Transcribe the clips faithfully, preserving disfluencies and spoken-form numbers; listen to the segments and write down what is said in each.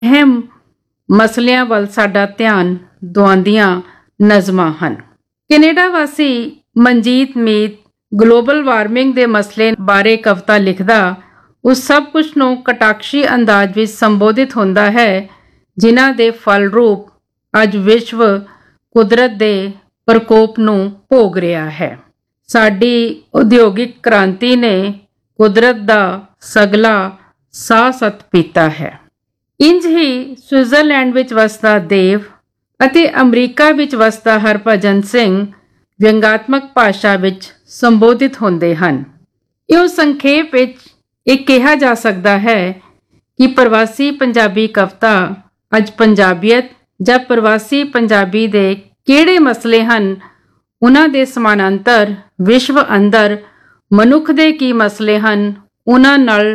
ਅਹਿਮ ਮਸਲਿਆਂ ਵੱਲ ਸਾਡਾ ਧਿਆਨ ਦੁਆਉਂਦੀਆਂ ਨਜ਼ਮਾਂ ਹਨ। ਕੈਨੇਡਾ ਵਾਸੀ ਮਨਜੀਤ ਮੀਤ ਗਲੋਬਲ ਵਾਰਮਿੰਗ ਦੇ ਮਸਲੇ ਬਾਰੇ ਕਵਿਤਾ ਲਿਖਦਾ ਉਸ ਸਭ ਕੁਝ ਨੂੰ ਕਟਾਕਸ਼ੀ ਅੰਦਾਜ਼ ਵਿੱਚ ਸੰਬੋਧਿਤ ਹੁੰਦਾ ਹੈ ਜਿਨ੍ਹਾਂ ਦੇ ਫਲ ਰੂਪ ਅੱਜ ਵਿਸ਼ਵ ਕੁਦਰਤ ਦੇ ਪ੍ਰਕੋਪ ਨੂੰ ਭੋਗ ਰਿਹਾ ਹੈ। ਸਾਡੀ ਉਦਯੋਗਿਕ ਕ੍ਰਾਂਤੀ ਨੇ ਕੁਦਰਤ ਦਾ ਸਗਲਾ ਸਾਹ ਸੱਤ ਪੀਤਾ ਹੈ। ਇੰਝ ਹੀ ਸਵਿਟਜ਼ਰਲੈਂਡ ਵਿੱਚ ਵਸਦਾ ਦੇਵ ਅਤੇ ਅਮਰੀਕਾ ਵਿੱਚ ਵਸਦਾ ਹਰਭਜਨ ਸਿੰਘ ਵਿਅੰਗਾਤਮਕ ਭਾਸ਼ਾ ਵਿੱਚ ਸੰਬੋਧਿਤ ਹੁੰਦੇ ਹਨ। ਇਹ ਸੰਖੇਪ ਵਿੱਚ ਇਹ ਕਿਹਾ ਜਾ ਸਕਦਾ ਹੈ ਕਿ ਪ੍ਰਵਾਸੀ ਪੰਜਾਬੀ ਕਵਿਤਾ ਅੱਜ ਪੰਜਾਬੀਅਤ ਜਾਂ ਪ੍ਰਵਾਸੀ ਪੰਜਾਬੀ ਦੇ ਕਿਹੜੇ ਮਸਲੇ ਹਨ, ਉਹਨਾਂ ਦੇ ਸਮਾਨਾਂਤਰ ਵਿਸ਼ਵ ਅੰਦਰ ਮਨੁੱਖ ਦੇ ਕੀ ਮਸਲੇ ਹਨ, ਉਹਨਾਂ ਨਾਲ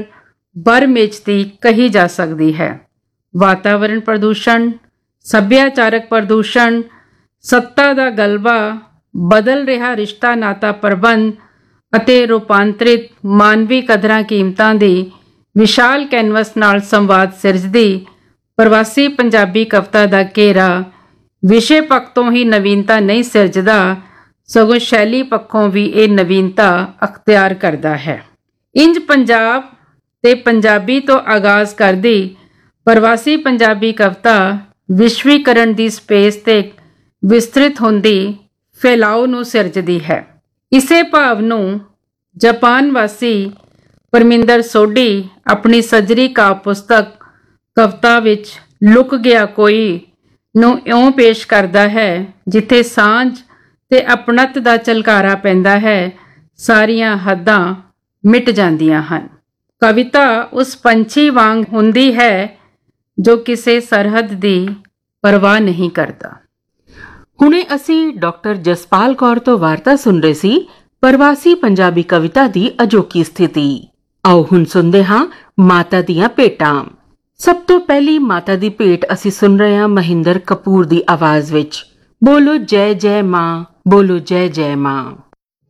ਬਰਮੇਚਤੀ ਕਹੀ ਜਾ ਸਕਦੀ ਹੈ। ਵਾਤਾਵਰਣ ਪ੍ਰਦੂਸ਼ਣ, ਸੱਭਿਆਚਾਰਕ ਪ੍ਰਦੂਸ਼ਣ, ਸੱਤਾ ਦਾ ਗਲਬਾ, ਬਦਲ ਰਿਹਾ ਰਿਸ਼ਤਾ ਨਾਤਾ ਪ੍ਰਬੰਧ ਅਤੇ ਰੂਪਾਂਤਰਿਤ ਮਾਨਵੀ ਕਦਰਾਂ ਕੀਮਤਾਂ ਦੀ ਵਿਸ਼ਾਲ ਕੈਨਵਸ ਨਾਲ ਸੰਵਾਦ ਸਿਰਜਦੀ ਪ੍ਰਵਾਸੀ ਪੰਜਾਬੀ ਕਵਿਤਾ ਦਾ ਘੇਰਾ ਵਿਸ਼ੇ ਪੱਖ ਤੋਂ ਹੀ ਨਵੀਨਤਾ ਨਹੀਂ ਸਿਰਜਦਾ, ਸਗੋਂ ਸ਼ੈਲੀ ਪੱਖੋਂ ਵੀ ਇਹ ਨਵੀਨਤਾ ਅਖਤਿਆਰ ਕਰਦਾ ਹੈ। ਇੰਜ ਪੰਜਾਬ ਤੇ ਪੰਜਾਬੀ ਤੋਂ ਆਗਾਜ਼ ਕਰਦੀ ਪ੍ਰਵਾਸੀ ਪੰਜਾਬੀ ਕਵਿਤਾ ਵਿਸ਼ਵੀਕਰਨ ਦੀ ਸਪੇਸ ਤੇ ਵਿਸਤ੍ਰਿਤ ਹੁੰਦੀ ਫੈਲਾਓ ਨੂੰ ਸਿਰਜਦੀ ਹੈ। ਇਸੇ ਭਾਵ ਨੂੰ ਜਾਪਾਨ ਵਾਸੀ ਪਰਮਿੰਦਰ ਸੋਢੀ ਆਪਣੀ ਸੱਜਰੀ ਕਾਵਿ ਪੁਸਤਕ ਕਵਿਤਾ ਵਿੱਚ ਲੁਕ ਗਿਆ ਕੋਈ ਨੂੰ ਇਉਂ ਪੇਸ਼ ਕਰਦਾ ਹੈ, ਜਿੱਥੇ ਸਾਂਝ ਤੇ ਆਪਣਤ ਦਾ ਝਲਕਾਰਾ ਪੈਂਦਾ ਹੈ, ਸਾਰੀਆਂ ਹੱਦਾਂ ਮਿਟ ਜਾਂਦੀਆਂ ਹਨ। ਕਵਿਤਾ ਉਸ ਪੰਛੀ ਵਾਂਗ ਹੁੰਦੀ ਹੈ ਜੋ ਕਿਸੇ ਸਰਹੱਦ ਦੀ ਪਰਵਾਹ ਨਹੀਂ ਕਰਦਾ। ਹੁਣੇ ਅਸੀਂ ਡਾਕਟਰ ਜਸਪਾਲ ਕੌਰ ਤੋਂ ਵਾਰਤਾ ਸੁਣ ਰਹੇ ਸੀ ਪ੍ਰਵਾਸੀ ਪੰਜਾਬੀ ਕਵਿਤਾ ਦੀ ਅਜੋਕੀ ਸਥਿਤੀ। ਆਓ ਹੁਣ ਸੁਣਦੇ ਹਾਂ ਮਾਤਾ ਦੀਆਂ ਭੇਟਾਂ। ਸਭ ਤੋਂ ਪਹਿਲੀ ਮਾਤਾ ਦੀ ਭੇਟ ਅਸੀਂ ਸੁਣ ਰਹੇ ਹਾਂ ਮਹਿੰਦਰ ਕਪੂਰ ਦੀ ਆਵਾਜ਼ ਵਿੱਚ। ਬੋਲੋ ਜੈ ਜੈ ਮਾਂ, ਬੋਲੋ ਜੈ ਜੈ ਮਾਂ।